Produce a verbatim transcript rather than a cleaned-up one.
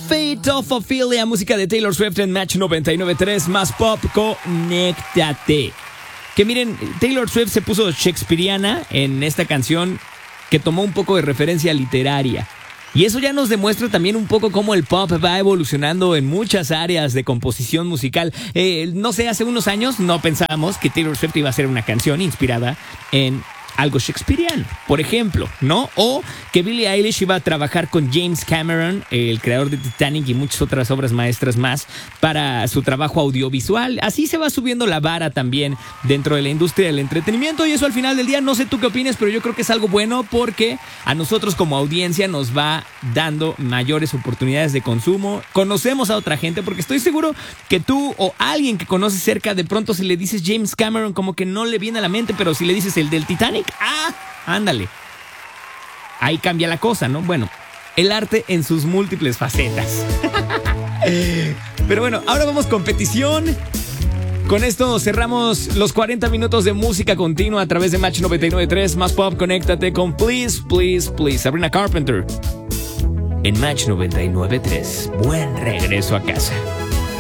Fate of Ophelia, música de Taylor Swift en Match noventa y nueve punto tres, más pop, conéctate. Que miren, Taylor Swift se puso shakespeariana en esta canción que tomó un poco de referencia literaria. Y eso ya nos demuestra también un poco cómo el pop va evolucionando en muchas áreas de composición musical. Eh, no sé, hace unos años no pensábamos que Taylor Swift iba a hacer una canción inspirada en algo shakespeariano, por ejemplo, ¿no? O que Billie Eilish iba a trabajar con James Cameron, el creador de Titanic y muchas otras obras maestras más, para su trabajo audiovisual. Así se va subiendo la vara también dentro de la industria del entretenimiento, y eso al final del día, no sé tú qué opinas, pero yo creo que es algo bueno porque a nosotros como audiencia nos va dando mayores oportunidades de consumo. Conocemos a otra gente, porque estoy seguro que tú o alguien que conoces cerca, de pronto si le dices James Cameron, como que no le viene a la mente, pero si le dices el del Titanic, ah, ándale. Ahí cambia la cosa, ¿no? Bueno, el arte en sus múltiples facetas. Pero bueno, ahora vamos con petición. Con esto cerramos los cuarenta minutos de música continua a través de Match noventa y nueve punto tres, más pop, conéctate con Please, Please, Please, Sabrina Carpenter. En Match noventa y nueve punto tres, buen regreso a casa.